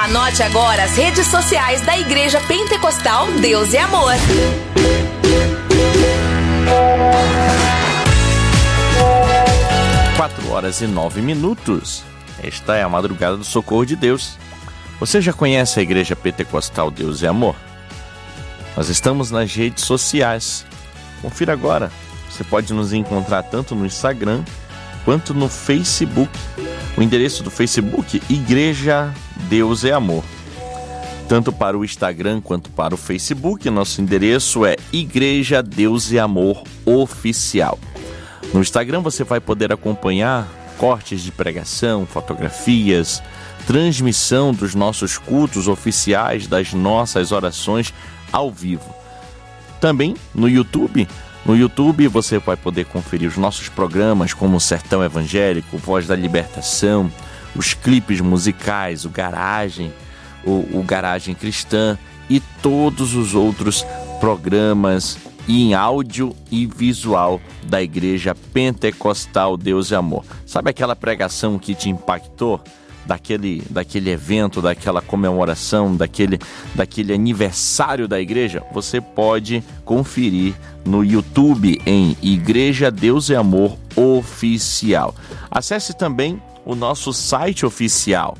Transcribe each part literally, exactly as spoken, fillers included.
Anote agora as redes sociais da Igreja Pentecostal Deus é Amor. Quatro horas e nove minutos. Esta é a madrugada do socorro de Deus. Você já conhece a Igreja Pentecostal Deus é Amor? Nós estamos nas redes sociais. Confira agora. Você pode nos encontrar tanto no Instagram quanto no Facebook. O endereço do Facebook, Igreja Deus é Amor. Tanto para o Instagram quanto para o Facebook, nosso endereço é Igreja Deus é Amor Oficial. No Instagram você vai poder acompanhar cortes de pregação, fotografias, transmissão dos nossos cultos oficiais, das nossas orações ao vivo. Também no YouTube, no YouTube você vai poder conferir os nossos programas como o Sertão Evangélico, Voz da Libertação, os clipes musicais, o Garagem, o, o Garagem Cristã e todos os outros programas em áudio e visual da Igreja Pentecostal Deus é Amor. Sabe aquela pregação que te impactou? Daquele, daquele evento, daquela comemoração, daquele, daquele aniversário da igreja? Você pode conferir no YouTube em Igreja Deus é Amor Oficial. Acesse também o nosso site oficial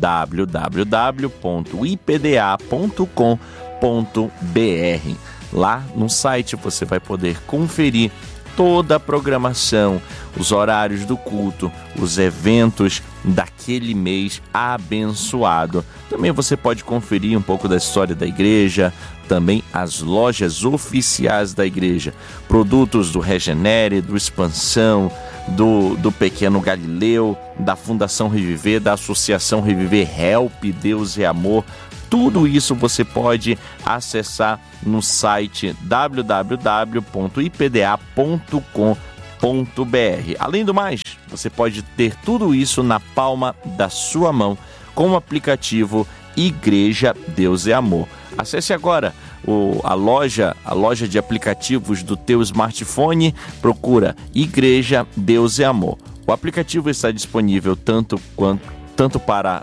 w w w ponto i p d a ponto com ponto b r. Lá no site você vai poder conferir toda a programação, os horários do culto, os eventos daquele mês abençoado. Também você pode conferir um pouco da história da igreja, também as lojas oficiais da igreja, produtos do Regenere, do Expansão, do, do Pequeno Galileu, da Fundação Reviver, da Associação Reviver Help, Deus é Amor. Tudo isso você pode acessar no site w w w ponto i p d a ponto com ponto b r. Além do mais, você pode ter tudo isso na palma da sua mão com o aplicativo Igreja Deus é Amor. Acesse agora o, a, loja, a loja de aplicativos do teu smartphone, procura Igreja Deus é Amor. O aplicativo está disponível tanto, quanto, tanto para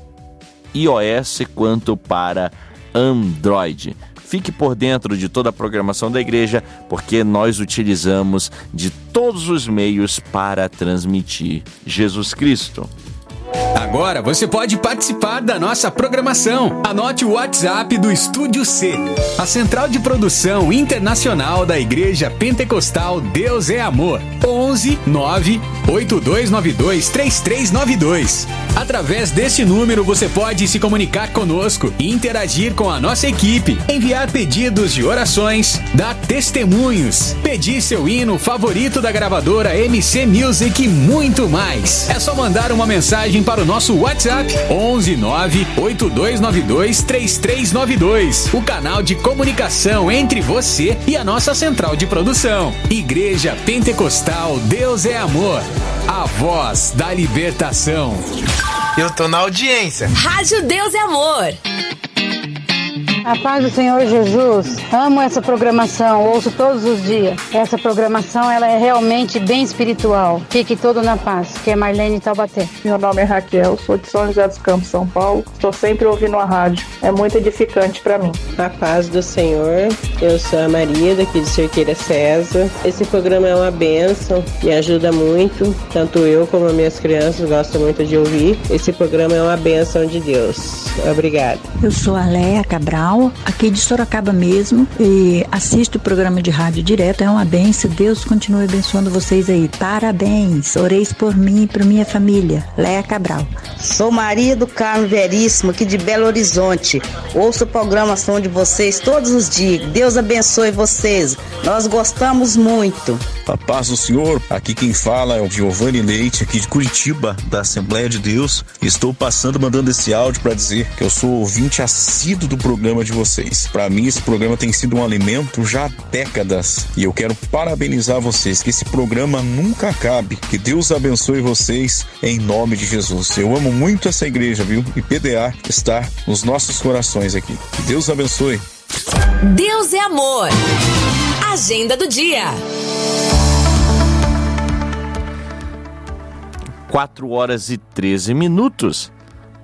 iOS quanto para Android. Fique por dentro de toda a programação da igreja, porque nós utilizamos de todos os meios para transmitir Jesus Cristo. Agora você pode participar da nossa programação. Anote o WhatsApp do Estúdio C, a central de produção internacional da Igreja Pentecostal Deus é Amor. onze nove oito dois nove dois três três nove dois. Através deste número você pode se comunicar conosco e interagir com a nossa equipe, enviar pedidos de orações, dar testemunhos, pedir seu hino favorito da gravadora M C Music e muito mais. É só mandar uma mensagem para o nosso WhatsApp onze nove oito dois nove dois três três nove dois, o canal de comunicação entre você e a nossa central de produção. Igreja Pentecostal Deus é Amor, a voz da libertação. Eu tô na audiência. Rádio Deus é Amor. A paz do Senhor Jesus. Amo essa programação, ouço todos os dias. Essa programação, ela é realmente bem espiritual. Fique todo na paz, que é Marlene Taubaté. Meu nome é Raquel, sou de São José dos Campos, São Paulo. Estou sempre ouvindo a rádio. É muito edificante para mim. A paz do Senhor. Eu sou a Maria, daqui de Cerqueira César. Esse programa é uma bênção, me ajuda muito. Tanto eu como as minhas crianças gostam muito de ouvir. Esse programa é uma bênção de Deus. Obrigada. Eu sou a Léa Cabral, aqui de Sorocaba mesmo, e assisto o programa de rádio direto. É uma benção. Deus continue abençoando vocês aí. Parabéns. Oreis por mim e por minha família. Léa Cabral. Sou Maria do Carmo Veríssimo, aqui de Belo Horizonte. Ouço a programação de vocês todos os dias. Deus abençoe vocês. Nós gostamos muito. A paz do Senhor. Aqui quem fala é o Giovanni Leite, aqui de Curitiba, da Assembleia de Deus. Estou passando, mandando esse áudio para dizer que eu sou ouvinte assíduo do programa de vocês. Para mim, esse programa tem sido um alimento já há décadas. E eu quero parabenizar vocês, que esse programa nunca acabe. Que Deus abençoe vocês em nome de Jesus. Eu amo muito essa igreja, viu? E P D A está nos nossos corações aqui. Que Deus abençoe. Deus é Amor. Agenda do dia. quatro horas e treze minutos.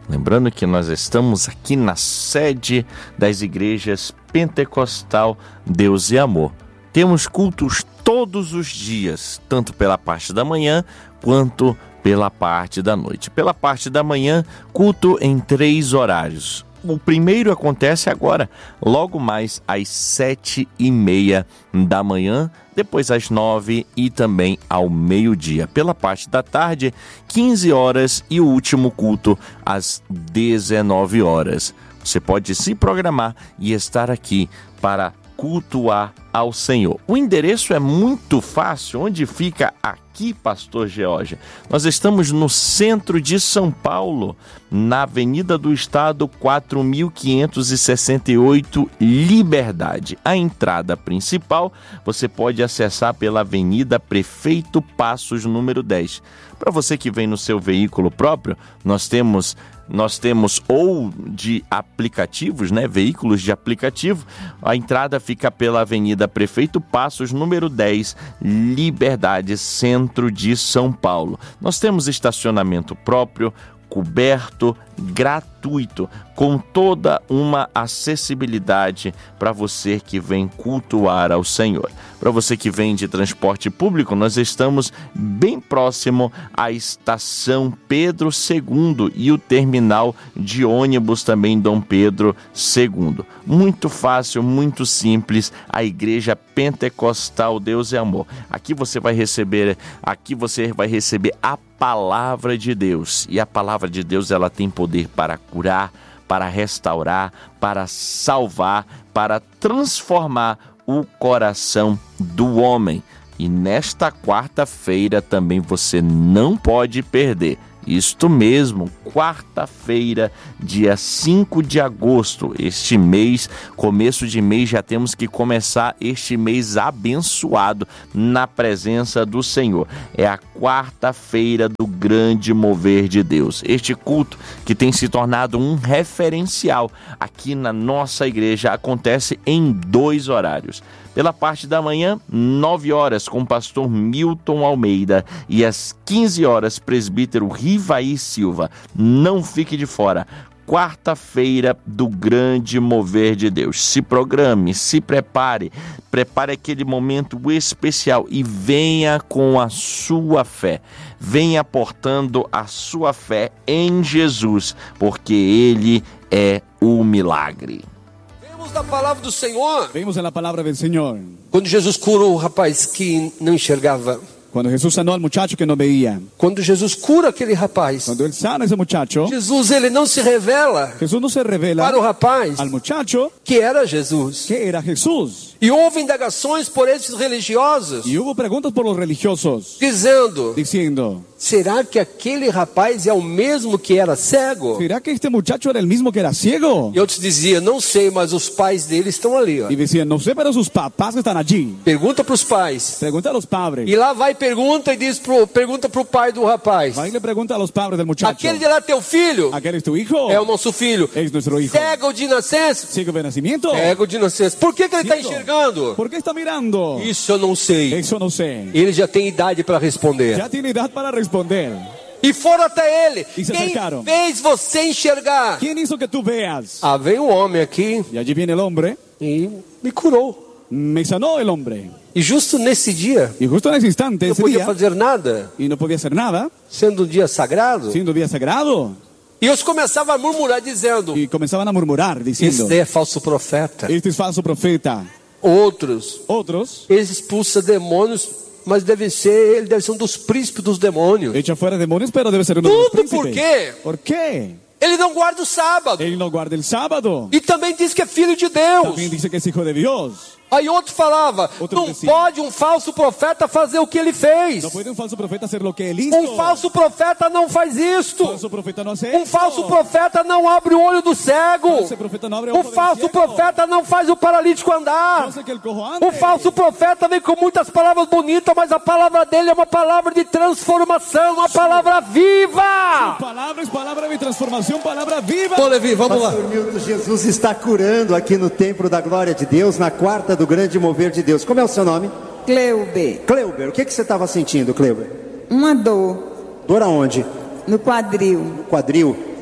Lembrando que nós estamos aqui na sede das igrejas Pentecostal Deus e Amor. Temos cultos todos os dias, tanto pela parte da manhã quanto pela parte da noite. Pela parte da manhã, culto em três horários. O primeiro acontece agora, logo mais às sete e meia da manhã, depois às nove e também ao meio-dia. Pela parte da tarde, quinze horas e o último culto às dezenove horas. Você pode se programar e estar aqui para cultuar ao Senhor. O endereço é muito fácil. Onde fica aqui, Pastor George? Nós estamos no centro de São Paulo, na Avenida do Estado quatro mil quinhentos e sessenta e oito, Liberdade. A entrada principal você pode acessar pela Avenida Prefeito Passos, número dez. Para você que vem no seu veículo próprio, nós temos Nós temos ou de aplicativos, né? Veículos de aplicativo. A entrada fica pela Avenida Prefeito Passos, número dez, Liberdade, centro de São Paulo. Nós temos estacionamento próprio, coberto, gratuito, com toda uma acessibilidade para você que vem cultuar ao Senhor. Para você que vem de transporte público, nós estamos bem próximo à estação Pedro segundo e o terminal de ônibus também Dom Pedro segundo. Muito fácil, muito simples, a Igreja Pentecostal Deus é Amor. Aqui você vai receber, aqui você vai receber a palavra de Deus, e a palavra de Deus ela tem poder para curar, para restaurar, para salvar, para transformar o coração do homem. E nesta quarta-feira também você não pode perder. Isto mesmo, quarta-feira, dia cinco de agosto, este mês, começo de mês, já temos que começar este mês abençoado na presença do Senhor. É a quarta-feira do grande mover de Deus. Este culto que tem se tornado um referencial aqui na nossa igreja acontece em dois horários. Pela parte da manhã, nove horas, com o pastor Milton Almeida, e às quinze horas, presbítero Rivaí Silva. Não fique de fora. Quarta-feira do grande mover de Deus. Se programe, se prepare, prepare aquele momento especial e venha com a sua fé. Venha portando a sua fé em Jesus, porque Ele é o milagre. Vemos da palavra do Senhor. Vemos a palavra do Senhor. Quando Jesus curou o rapaz que não enxergava. Quando Jesus sanou al muchacho que não veía. Quando Jesus cura aquele rapaz. Quando ele sana esse muchacho. Jesus ele não se revela. Jesus não se revela para o rapaz. Al muchacho. Que era Jesus. Que era Jesus. E houve indagações por esses religiosos. E houve perguntas por os religiosos. Dizendo. Dizendo. Será que aquele rapaz é o mesmo que era cego? Será que este muchacho era o mesmo que era cego? E eu te dizia, não sei, mas os pais dele estão ali. Ó. E dizia, não sei, mas os papás estão ali. Pergunta para os pais. Pergunta aos padres. E lá vai pergunta e diz pro pergunta para o pai do rapaz. Vai e lhe pergunta aos padres do muchacho. Aquele de lá é teu filho? Aquele é teu hijo? É o nosso filho. É nosso hijo. Cego de nascença? Cego de nascimento? Cego de nascença. Por que, que ele está enxergando? Por que está mirando? Isso eu não sei. Isso eu não sei. Ele já tem idade para responder. Já tem idade para responder. E foram até ele. E se Quem acercaram. fez você enxergar? Quem hizo que tu veas? Ah, veio um homem aqui. E allí viene el hombre. E me curou. Me sanó el hombre. E justo nesse dia. E justo nesse instante, não esse podia dia, fazer nada. E não podia fazer nada. Sendo um dia sagrado. Sendo um dia sagrado. E eles começavam a murmurar dizendo. E começavam a murmurar dizendo. Este é falso profeta. Este é falso profeta. Outros. Outros. Eles expulsam demônios. Mas deve ser, ele deve ser um dos príncipes dos demônios. Echa fora demônios, pero deve ser um Tudo dos príncipes. por quê? Por quê? Ele não guarda o sábado. Ele não guarda o sábado. E também diz que é filho de Deus. Também diz que é filho de Deus. Aí outro falava, outro não decía, pode um falso profeta fazer o que ele fez. Não pode um falso profeta fazer o que ele hizo. Um falso profeta não faz isto. Falso profeta não um falso profeta não abre o olho do cego. Não abre um falso profeta não faz o paralítico andar. Um falso profeta vem com muitas palavras bonitas, mas a palavra dele é uma palavra de transformação, uma palavra viva. Palavras, palavra de transformação, palavra viva. Ô Levi, vamos lá. Pastor Milton, Jesus está curando aqui no Templo da Glória de Deus, na quarta do grande mover de Deus. Como é o seu nome? Cleuber. Cleuber, o que, que você estava sentindo, Cleuber? Uma dor. Dor aonde? No quadril. No quadril.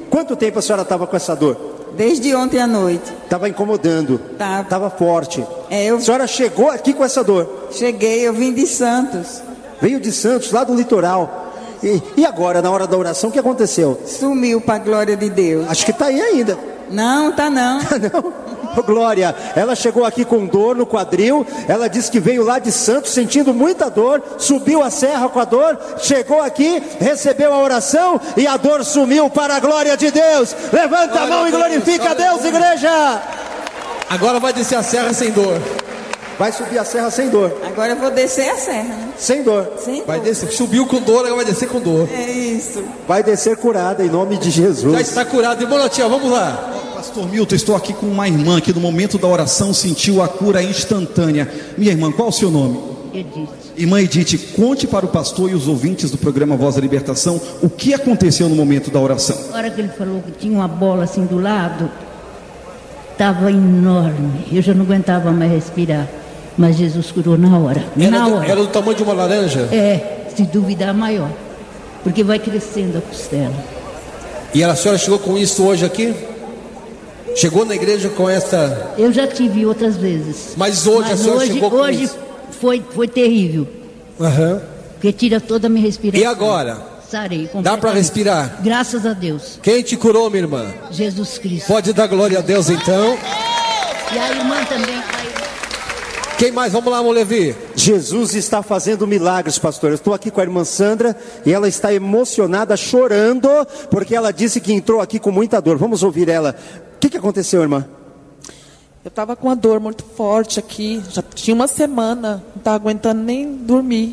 Quanto tempo a senhora estava com essa dor? Desde ontem à noite. Estava incomodando. Tava. Estava forte. É, eu... A senhora chegou aqui com essa dor? Cheguei, eu vim de Santos. Veio de Santos, lá do litoral. E, e agora, na hora da oração, o que aconteceu? Sumiu para a glória de Deus. Acho que está aí ainda. Não, tá não. Não. Oh, Glória, ela chegou aqui com dor no quadril. Ela disse que veio lá de Santos sentindo muita dor. Subiu a serra com a dor. Chegou aqui, recebeu a oração e a dor sumiu para a glória de Deus. Levanta glória a mão a e glorifica a Deus, igreja. Agora vai descer a serra sem dor. Vai subir a serra sem dor. Agora eu vou descer a serra, né? Sem dor. Sem vai dor. Descer, subiu com dor, agora vai descer com dor. É isso. Vai descer curada em nome de Jesus. Já está curado. Irmão Tia, vamos lá. Pastor Milton, estou aqui com uma irmã que no momento da oração sentiu a cura instantânea. Minha irmã, qual o seu nome? Edith. Irmã Edith, conte para o pastor e os ouvintes do programa Voz da Libertação o que aconteceu no momento da oração. Na hora que ele falou que tinha uma bola assim do lado, estava enorme. Eu já não aguentava mais respirar. Mas Jesus curou na hora. Era, na do, hora. era do tamanho de uma laranja? É, se duvidar, maior. Porque vai crescendo a costela. E a senhora chegou com isso hoje aqui? Chegou na igreja com essa... Eu já tive outras vezes. Mas hoje Mas a senhora hoje, chegou com hoje isso? Foi, foi terrível. Uhum. Porque tira toda a minha respiração. E agora? Sarei. Dá para respirar? Graças a Deus. Quem te curou, minha irmã? Jesus Cristo. Pode dar glória a Deus então. E a irmã também. Quem mais? Vamos lá, Molevi. Jesus está fazendo milagres, pastor. Eu estou aqui com a irmã Sandra e ela está emocionada, chorando, porque ela disse que entrou aqui com muita dor. Vamos ouvir ela. O que, que aconteceu, irmã? Eu estava com uma dor muito forte aqui. Já tinha uma semana. Não estava aguentando nem dormir.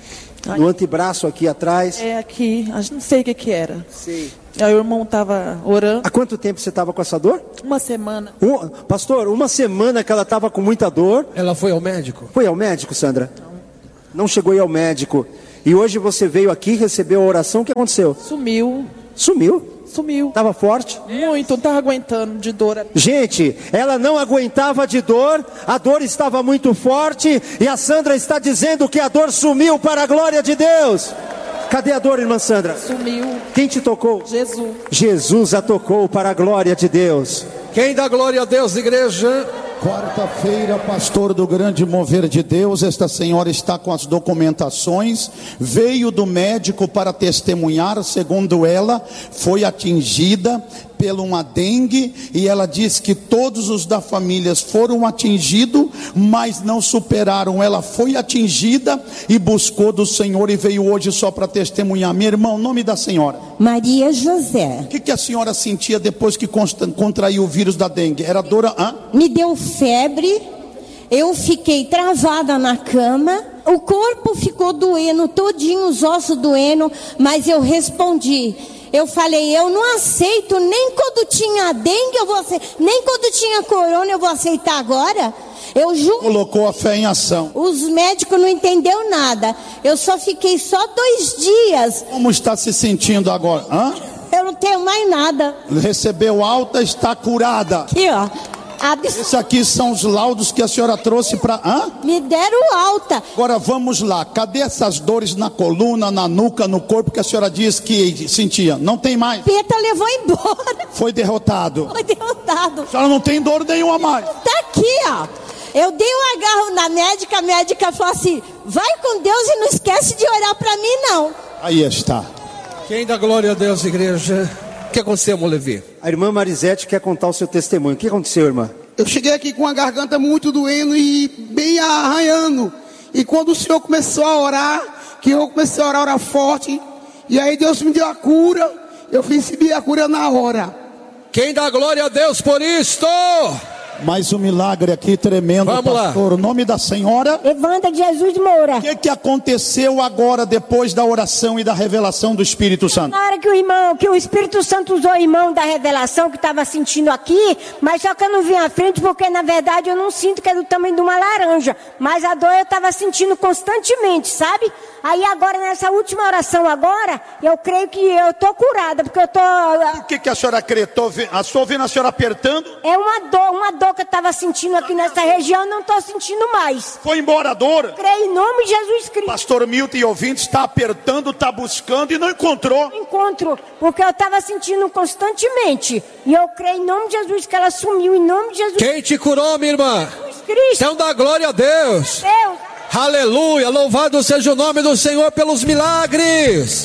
No antebraço aqui atrás. É, aqui. A gente não sei o que que era. Sei. Aí o irmão estava orando. Há quanto tempo você estava com essa dor? Uma semana. Um, pastor, uma semana que ela estava com muita dor. Ela foi ao médico? Foi ao médico, Sandra? Não. Não chegou a ir ao médico. E hoje você veio aqui, recebeu a oração, o que aconteceu? Sumiu. Sumiu? Sumiu. Estava forte? Muito, não estava aguentando de dor. Gente, ela não aguentava de dor, a dor estava muito forte e a Sandra está dizendo que a dor sumiu para a glória de Deus. Cadê a dor, irmã Sandra? Sumiu. Quem te tocou? Jesus. Jesus a tocou para a glória de Deus. Quem dá glória a Deus, igreja? Quarta-feira, pastor do Grande Mover de Deus, esta senhora está com as documentações, veio do médico para testemunhar, segundo ela, foi atingida pelo uma dengue, e ela diz que todos os da família foram atingidos, mas não superaram. Ela foi atingida e buscou do Senhor e veio hoje só para testemunhar. Meu irmão, o nome da senhora? Maria José. O que, que a senhora sentia depois que contraiu o vírus da dengue? Era dor? Hã? Me deu febre, eu fiquei travada na cama, o corpo ficou doendo, todinho os ossos doendo, mas eu respondi. Eu falei, eu não aceito, nem quando tinha dengue eu vou aceitar, nem quando tinha corona eu vou aceitar agora. Eu juro. Colocou a fé em ação. Os médicos não entenderam nada. Eu só fiquei só dois dias. Como está se sentindo agora? Hã? Eu não tenho mais nada. Recebeu alta, está curada. Aqui, ó. Abs... Esses aqui são os laudos que a senhora trouxe para... Hã? Me deram alta. Agora vamos lá. Cadê essas dores na coluna, na nuca, no corpo que a senhora disse que sentia? Não tem mais. Peta levou embora. Foi derrotado. Foi derrotado. A senhora não tem dor nenhuma mais. Tá aqui, ó. Eu dei um agarro na médica, a médica falou assim, vai com Deus e não esquece de orar para mim, não. Aí está. Quem dá glória a Deus, igreja? O que aconteceu, Molevi? A irmã Marisete quer contar o seu testemunho. O que aconteceu, irmã? Eu cheguei aqui com a garganta muito doendo e bem arranhando. E quando o Senhor começou a orar, que eu comecei a orar, orar forte, e aí Deus me deu a cura, eu recebi a cura na hora. Quem dá glória a Deus por isto? Mais um milagre aqui tremendo, Vamos pastor. Lá. O nome da senhora? Evandra de Jesus Moura. O que, que aconteceu agora depois da oração e da revelação do Espírito Santo? Na hora que o irmão, que o Espírito Santo usou o irmão da revelação que estava sentindo aqui, mas só que eu não vi à frente porque na verdade eu não sinto que é do tamanho de uma laranja, mas a dor eu estava sentindo constantemente, sabe? Aí agora nessa última oração agora, eu creio que eu tô curada, porque eu tô... O que, que a senhora crê? Estou vendo a senhora apertando? É uma dor, uma dor dor que eu estava sentindo aqui nessa região, não estou sentindo mais. Foi embora a dor? Creio em nome de Jesus Cristo. Pastor Milton e ouvintes, está apertando, está buscando e não encontrou. Encontro, porque eu estava sentindo constantemente. E eu creio em nome de Jesus que ela sumiu, em nome de Jesus. Quem te curou, minha irmã? Jesus Cristo. Então dá glória a Deus. Deus. Aleluia, louvado seja o nome do Senhor pelos milagres.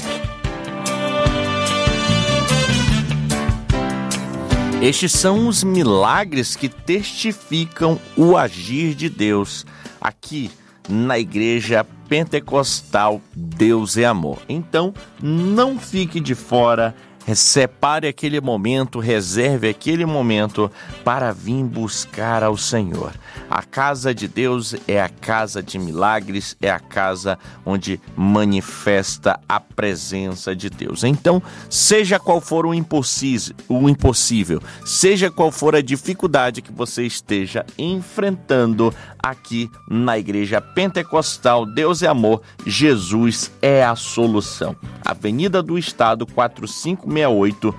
Estes são os milagres que testificam o agir de Deus aqui na Igreja Pentecostal Deus é Amor. Então, não fique de fora, separe aquele momento, reserve aquele momento para vir buscar ao Senhor. A casa de Deus é a casa de milagres, é a casa onde manifesta a presença de Deus. Então, seja qual for o impossível, o impossível, seja qual for a dificuldade que você esteja enfrentando aqui na Igreja Pentecostal Deus é Amor, Jesus é a solução. Avenida do Estado quatrocentos e sessenta e oito,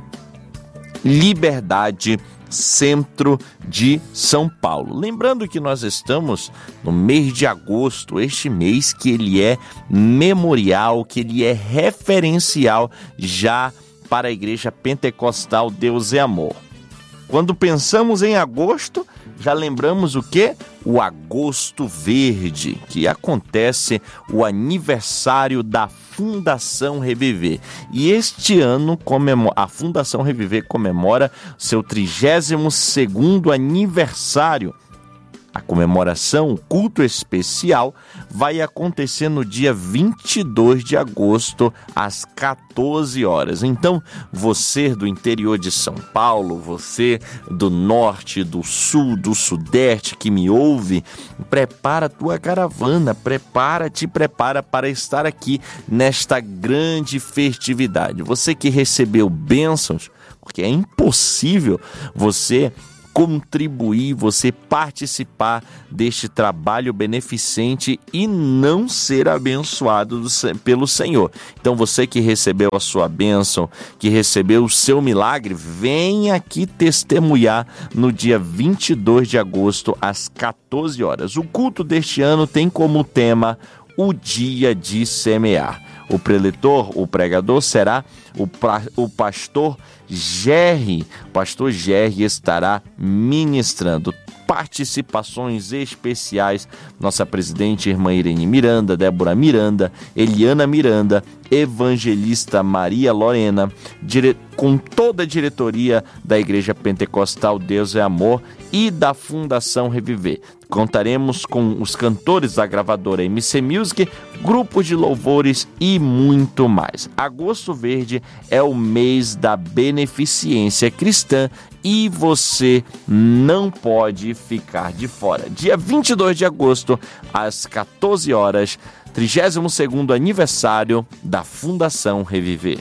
Liberdade, centro de São Paulo. Lembrando que nós estamos no mês de agosto, este mês que ele é memorial, que ele é referencial já para a Igreja Pentecostal Deus é Amor. Quando pensamos em agosto, já lembramos o quê? O Agosto Verde, que acontece o aniversário da Fundação Reviver. E este ano a Fundação Reviver comemora seu trigésimo segundo aniversário. A comemoração, o culto especial, vai acontecer no dia vinte e dois de agosto, às quatorze horas. Então, você do interior de São Paulo, você do norte, do sul, do sudeste que me ouve, prepara a tua caravana, prepara, te prepara para estar aqui nesta grande festividade. Você que recebeu bênçãos, porque é impossível você contribuir, você participar deste trabalho beneficente e não ser abençoado do, pelo Senhor. Então você que recebeu a sua bênção, que recebeu o seu milagre, vem aqui testemunhar no dia vinte e dois de agosto às quatorze horas. O culto deste ano tem como tema o dia de semear. O preletor, o pregador será o, pra, o pastor Gerry. O pastor Gerry estará ministrando. Participações especiais, nossa presidente, irmã Irene Miranda, Débora Miranda, Eliana Miranda, evangelista Maria Lorena, dire... com toda a diretoria da Igreja Pentecostal Deus é Amor e da Fundação Reviver. Contaremos com os cantores da gravadora M C Music, grupos de louvores e muito mais. Agosto Verde é o mês da beneficência cristã e você não pode ficar de fora. Dia vinte e dois de agosto, às quatorze horas, trigésimo segundo aniversário da Fundação Reviver.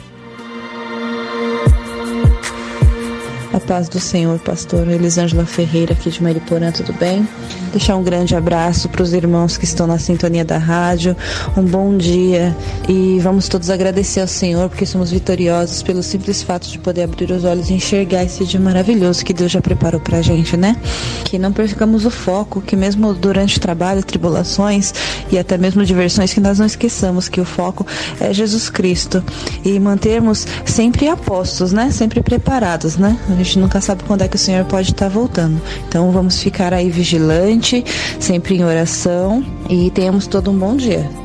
A paz do Senhor, pastor Elisângela Ferreira, aqui de Mariporã, tudo bem? Deixar um grande abraço para os irmãos que estão na sintonia da rádio, um bom dia e vamos todos agradecer ao Senhor porque somos vitoriosos pelo simples fato de poder abrir os olhos e enxergar esse dia maravilhoso que Deus já preparou para a gente, né? Que não percamos o foco, que mesmo durante o trabalho, tribulações e até mesmo diversões, que nós não esqueçamos que o foco é Jesus Cristo e mantermos sempre apostos, né? Sempre preparados, né? A gente nunca sabe quando é que o Senhor pode estar voltando. Então vamos ficar aí vigilante, sempre em oração e tenhamos todo um bom dia.